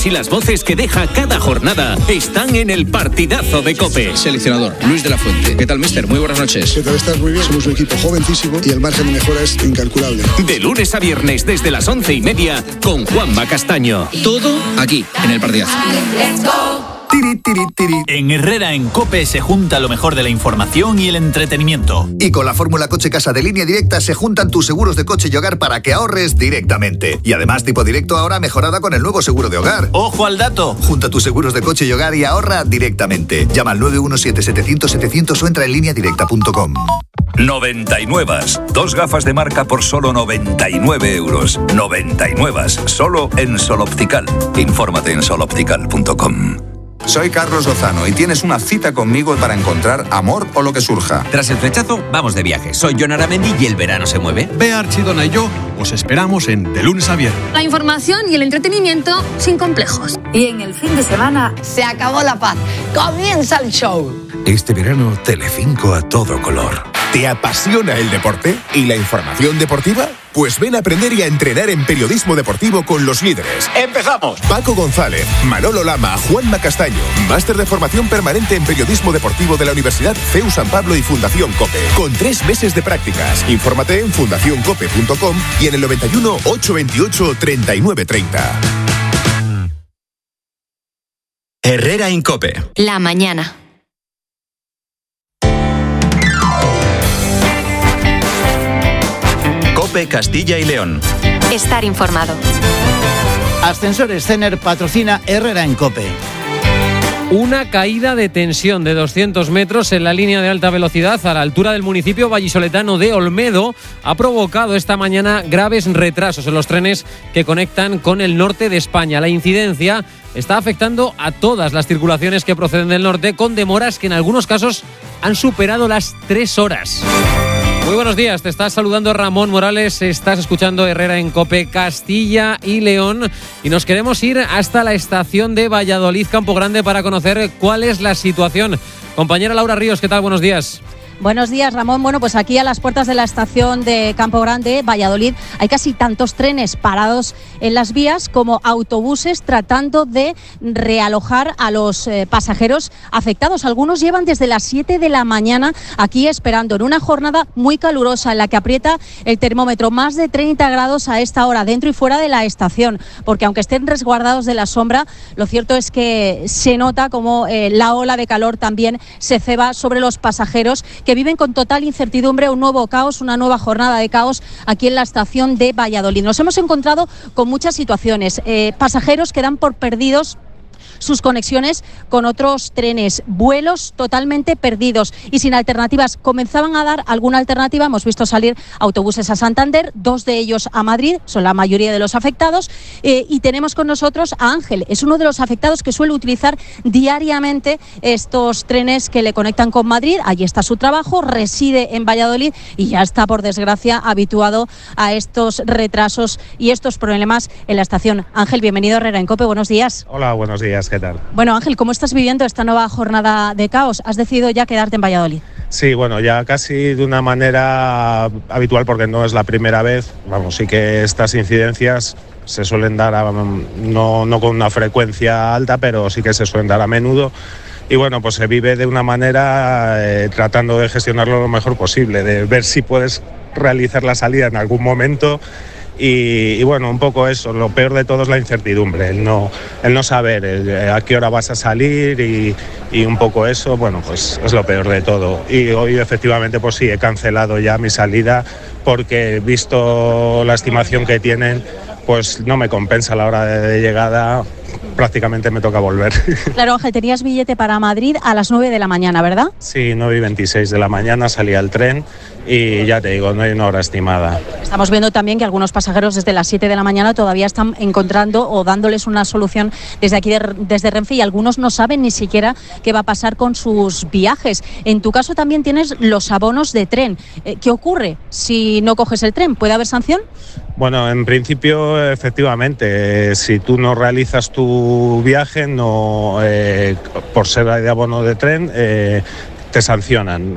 Y las voces que deja cada jornada están en el partidazo de COPE. Seleccionador, Luis de la Fuente. ¿Qué tal, mister? Muy buenas noches. ¿Qué tal? ¿Estás? Muy bien. Somos un equipo jovencísimo y el margen de mejora es incalculable. De lunes a viernes desde las 11:30 con Juanma Castaño. Todo aquí, en el partidazo. En Herrera en COPE se junta lo mejor de la información y el entretenimiento. Y con la fórmula Coche Casa de Línea Directa se juntan tus seguros de coche y hogar para que ahorres directamente. Y además Tipo Directo ahora mejorada con el nuevo seguro de hogar. ¡Ojo al dato! Junta tus seguros de coche y hogar y ahorra directamente. Llama al 917-700-700 o entra en lineadirecta.com. 99. 2 gafas de marca por solo 99 euros. 99. Solo en Sol Optical. Infórmate en soloptical.com. Soy Carlos Lozano y tienes una cita conmigo para encontrar amor o lo que surja. Tras el flechazo, vamos de viaje. Soy Jon Aramendi y el verano se mueve. Bea Archidona y yo os esperamos en De Lunes a Viernes. La información y el entretenimiento sin complejos. Y en el fin de semana se acabó la paz. Comienza el show. Este verano, Telecinco a todo color. ¿Te apasiona el deporte y la información deportiva? Pues ven a aprender y a entrenar en periodismo deportivo con los líderes. ¡Empezamos! Paco González, Manolo Lama, Juanma Castaño. Máster de formación permanente en periodismo deportivo de la Universidad CEU San Pablo y Fundación COPE. Con 3 meses de prácticas. Infórmate en fundacioncope.com y en el 91 828 3930. Herrera en COPE. La mañana. COPE Castilla y León. Estar informado. Ascensores Cener patrocina Herrera en COPE. Una caída de tensión de 200 metros en la línea de alta velocidad a la altura del municipio vallisoletano de Olmedo ha provocado esta mañana graves retrasos en los trenes que conectan con el norte de España. La incidencia está afectando a todas las circulaciones que proceden del norte, con demoras que en algunos casos han superado las 3 horas. Muy buenos días, te está saludando Ramón Morales, estás escuchando Herrera en COPE Castilla y León y nos queremos ir hasta la estación de Valladolid Campo Grande para conocer cuál es la situación. Compañera Laura Ríos, ¿qué tal? Buenos días. Buenos días, Ramón. Bueno, pues aquí a las puertas de la estación de Campo Grande, Valladolid, hay casi tantos trenes parados en las vías como autobuses tratando de realojar a los pasajeros afectados. Algunos llevan desde las 7 de la mañana aquí esperando en una jornada muy calurosa en la que aprieta el termómetro, más de 30 grados a esta hora, dentro y fuera de la estación, porque aunque estén resguardados de la sombra, lo cierto es que se nota como la ola de calor también se ceba sobre los pasajeros que viven con total incertidumbre un nuevo caos, una nueva jornada de caos aquí en la estación de Valladolid. Nos hemos encontrado con muchas situaciones, pasajeros que dan por perdidos sus conexiones con otros trenes, vuelos totalmente perdidos y sin alternativas. Comenzaban a dar alguna alternativa, hemos visto salir autobuses a Santander, 2 de ellos a Madrid, son la mayoría de los afectados, y tenemos con nosotros a Ángel, es uno de los afectados que suele utilizar diariamente estos trenes que le conectan con Madrid. Allí está su trabajo, reside en Valladolid y ya está, por desgracia, habituado a estos retrasos y estos problemas en la estación. Ángel, bienvenido a Herrera en COPE, buenos días. Hola, buenos días. ¿Qué tal? Bueno, Ángel, ¿cómo estás viviendo esta nueva jornada de caos? ¿Has decidido ya quedarte en Valladolid? Sí, bueno, ya casi de una manera habitual porque no es la primera vez. Vamos, sí que estas incidencias se suelen dar, no con una frecuencia alta, pero sí que se suelen dar a menudo. Y bueno, pues se vive de una manera tratando de gestionarlo lo mejor posible, de ver si puedes realizar la salida en algún momento. Y bueno, un poco eso, lo peor de todo es la incertidumbre, el no saber a qué hora vas a salir y un poco eso, bueno, pues es lo peor de todo. Y hoy efectivamente pues sí, he cancelado ya mi salida porque visto la estimación que tienen, pues no me compensa la hora de llegada, prácticamente me toca volver. Claro, Ángel, tenías billete para Madrid a las 9 de la mañana, ¿verdad? Sí, 9:26 de la mañana salía el tren y ya te digo, no hay una hora estimada. Estamos viendo también que algunos pasajeros desde las 7 de la mañana todavía están encontrando o dándoles una solución desde aquí, desde Renfe, y algunos no saben ni siquiera qué va a pasar con sus viajes. En tu caso también tienes los abonos de tren. ¿Qué ocurre si no coges el tren? ¿Puede haber sanción? Bueno, en principio, efectivamente, si tú no realizas tu viaje, no, por ser de abono de tren, te sancionan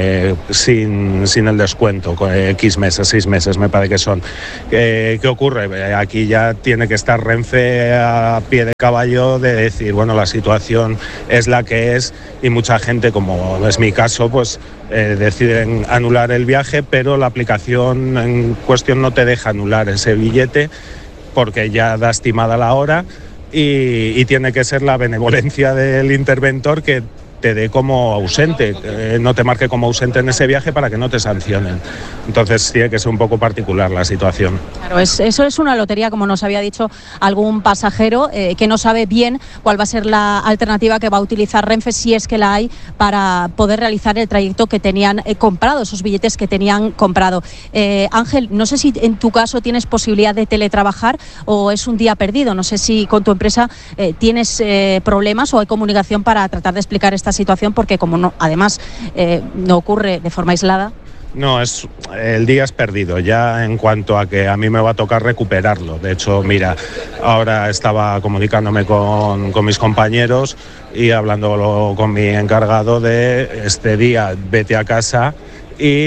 sin el descuento, X meses, 6 meses me parece que son. ¿Qué ocurre? Aquí ya tiene que estar Renfe a pie de caballo de decir, bueno, la situación es la que es y mucha gente, como es mi caso, pues deciden anular el viaje, pero la aplicación en cuestión no te deja anular ese billete porque ya da estimada la hora y tiene que ser la benevolencia del interventor que te dé como ausente, no te marque como ausente en ese viaje para que no te sancionen. Entonces tiene que ser un poco particular la situación. Claro, eso es una lotería, como nos había dicho algún pasajero, que no sabe bien cuál va a ser la alternativa que va a utilizar Renfe, si es que la hay, para poder realizar el trayecto que tenían comprado, esos billetes que tenían comprado. Ángel, no sé si en tu caso tienes posibilidad de teletrabajar o es un día perdido. No sé si con tu empresa tienes problemas o hay comunicación para tratar de explicar esta situación, porque como no, además no ocurre de forma aislada. No, el día es perdido ya en cuanto a que a mí me va a tocar recuperarlo. De hecho, mira, ahora estaba comunicándome con mis compañeros y hablándolo con mi encargado de este día, vete a casa y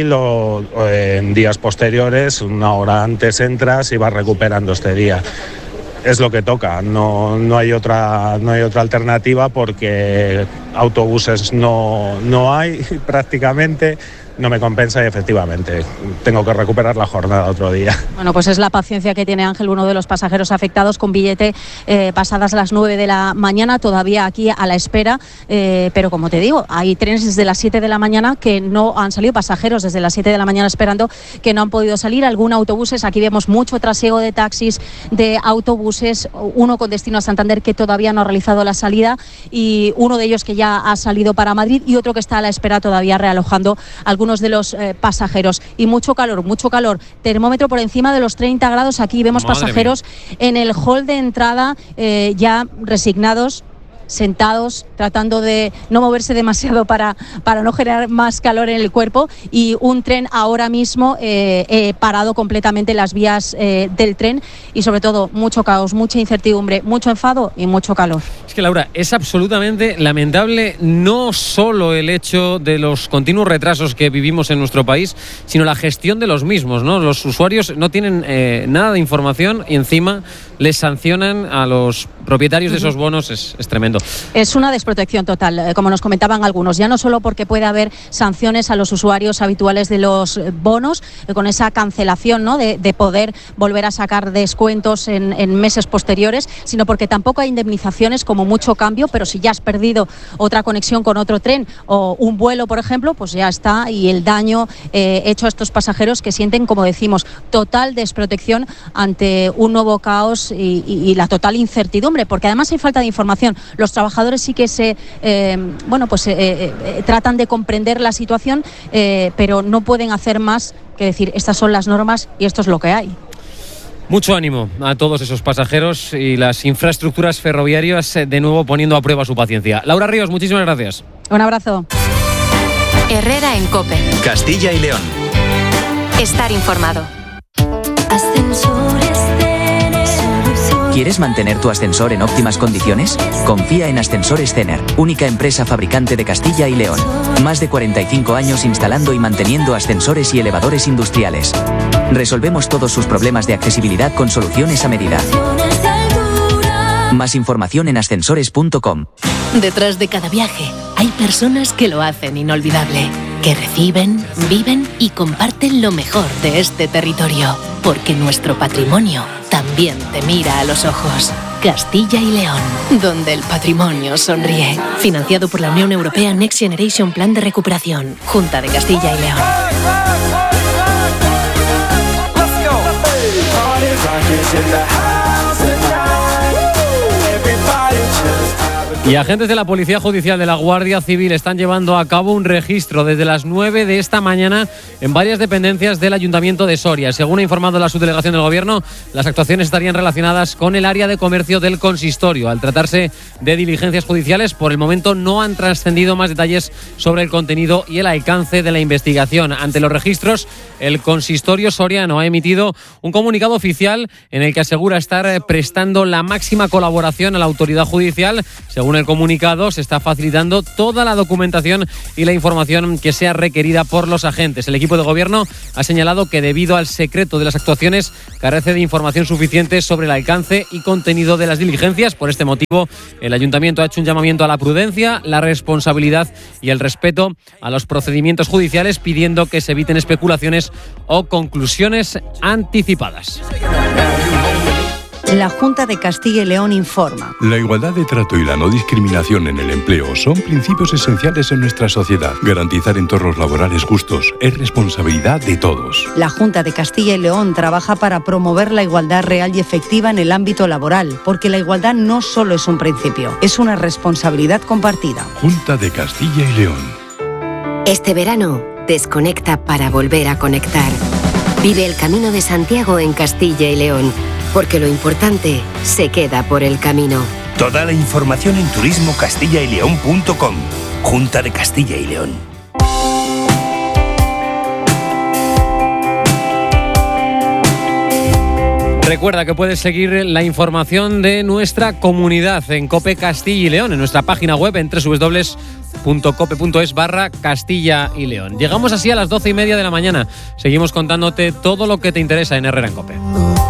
en días posteriores, 1 hora antes entras y vas recuperando este día. Es lo que toca, no hay otra alternativa porque autobuses no hay prácticamente. No me compensa y efectivamente tengo que recuperar la jornada otro día. Bueno, pues es la paciencia que tiene Ángel, uno de los pasajeros afectados con billete pasadas las 9 de la mañana, todavía aquí a la espera, pero como te digo, hay trenes desde las 7 de la mañana que no han salido, pasajeros desde las 7 de la mañana esperando que no han podido salir, algunos autobuses, aquí vemos mucho trasiego de taxis, de autobuses, uno con destino a Santander que todavía no ha realizado la salida y uno de ellos que ya ha salido para Madrid y otro que está a la espera todavía realojando algunos de los pasajeros. Y mucho calor, termómetro por encima de los 30 grados, aquí vemos pasajeros en el hall de entrada ya resignados, sentados, tratando de no moverse demasiado para no generar más calor en el cuerpo, y un tren ahora mismo parado completamente las vías del tren y sobre todo mucho caos, mucha incertidumbre, mucho enfado y mucho calor. Es que, Laura, es absolutamente lamentable no solo el hecho de los continuos retrasos que vivimos en nuestro país, sino la gestión de los mismos, ¿no? Los usuarios no tienen nada de información y encima les sancionan a los propietarios de esos bonos. Es tremendo. Es una desprotección total, como nos comentaban algunos, ya no solo porque puede haber sanciones a los usuarios habituales de los bonos, con esa cancelación, ¿no?, de poder volver a sacar descuentos en meses posteriores, sino porque tampoco hay indemnizaciones, como mucho cambio, pero si ya has perdido otra conexión con otro tren o un vuelo, por ejemplo, pues ya está, y el daño hecho a estos pasajeros que sienten, como decimos, total desprotección ante un nuevo caos y la total incertidumbre, porque además hay falta de información. Los trabajadores sí que tratan de comprender la situación, pero no pueden hacer más que decir, estas son las normas y esto es lo que hay. Mucho ánimo a todos esos pasajeros y las infraestructuras ferroviarias de nuevo poniendo a prueba su paciencia. Laura Ríos, muchísimas gracias. Un abrazo. Herrera en COPE. Castilla y León. Estar informado. ¿Quieres mantener tu ascensor en óptimas condiciones? Confía en Ascensores Cener, única empresa fabricante de Castilla y León. Más de 45 años instalando y manteniendo ascensores y elevadores industriales. Resolvemos todos sus problemas de accesibilidad con soluciones a medida. Más información en ascensores.com. Detrás de cada viaje hay personas que lo hacen inolvidable, que reciben, viven y comparten lo mejor de este territorio, porque nuestro patrimonio también te mira a los ojos. Castilla y León, donde el patrimonio sonríe. Financiado por la Unión Europea Next Generation Plan de Recuperación, Junta de Castilla y León. Y agentes de la Policía Judicial de la Guardia Civil están llevando a cabo un registro desde las 9 de esta mañana en varias dependencias del Ayuntamiento de Soria. Según ha informado la subdelegación del Gobierno, las actuaciones estarían relacionadas con el área de comercio del consistorio. Al tratarse de diligencias judiciales, por el momento no han trascendido más detalles sobre el contenido y el alcance de la investigación. Ante los registros, el consistorio soriano ha emitido un comunicado oficial en el que asegura estar prestando la máxima colaboración a la autoridad judicial. Según Según el comunicado, se está facilitando toda la documentación y la información que sea requerida por los agentes. El equipo de gobierno ha señalado que debido al secreto de las actuaciones carece de información suficiente sobre el alcance y contenido de las diligencias. Por este motivo, el ayuntamiento ha hecho un llamamiento a la prudencia, la responsabilidad y el respeto a los procedimientos judiciales, pidiendo que se eviten especulaciones o conclusiones anticipadas. La Junta de Castilla y León informa. La igualdad de trato y la no discriminación en el empleo son principios esenciales en nuestra sociedad. Garantizar entornos laborales justos es responsabilidad de todos. La Junta de Castilla y León trabaja para promover la igualdad real y efectiva en el ámbito laboral, porque la igualdad no solo es un principio, es una responsabilidad compartida. Junta de Castilla y León. Este verano, desconecta para volver a conectar. Vive el Camino de Santiago en Castilla y León, porque lo importante se queda por el camino. Toda la información en turismocastillaileón.com. Junta de Castilla y León. Recuerda que puedes seguir la información de nuestra comunidad en COPE Castilla y León, en nuestra página web en www.cope.es/Castilla y León. Llegamos así a las 12:30 de la mañana. Seguimos contándote todo lo que te interesa en Herrera en COPE.